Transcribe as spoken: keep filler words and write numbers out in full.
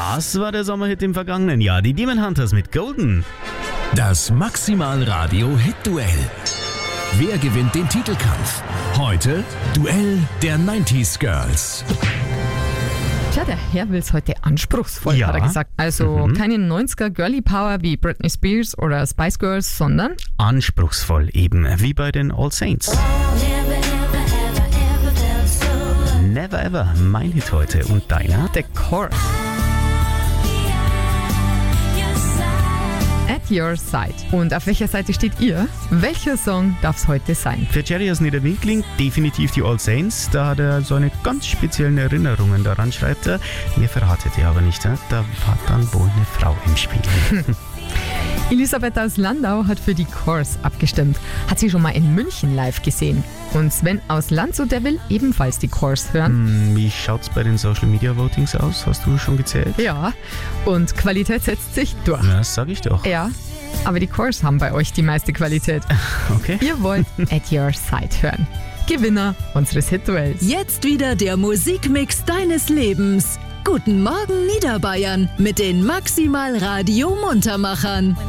Das war der Sommerhit im vergangenen Jahr. Die Demon Hunters mit Golden. Das Maximal Radio Hit-Duell. Wer gewinnt den Titelkampf? Heute Duell der neunziger Girls. Tja, der Herr will es heute anspruchsvoll, Ja. hat er gesagt. Also Mhm. keine neunziger Girly Power wie Britney Spears oder Spice Girls, sondern Anspruchsvoll eben, wie bei den All Saints. Never Ever, mein Hit heute. Und deiner? The Chorus. At Your Side. Und auf welcher Seite steht ihr? Welcher Song darf es heute sein? Für Jerry aus Niederwinkling definitiv die All Saints. Da hat er so eine ganz speziellen Erinnerungen daran, schreibt er. Mir verratet er aber nicht. Da war dann wohl eine Frau im Spiel. Elisabeth aus Landau hat für die Chorus abgestimmt. Hat sie schon mal in München live gesehen. Und Sven aus Landshut, der will ebenfalls die Chorus hören. Hm, Wie schaut's bei den Social Media Votings aus? Hast du schon gezählt? Ja, und Qualität setzt sich durch. Na, das sag ich doch. Ja, aber die Chorus haben bei euch die meiste Qualität. Okay. Ihr wollt At Your Side hören. Gewinner unseres Hit-Duells. Jetzt wieder der Musikmix deines Lebens. Guten Morgen Niederbayern mit den Maximal Radio Muntermachern.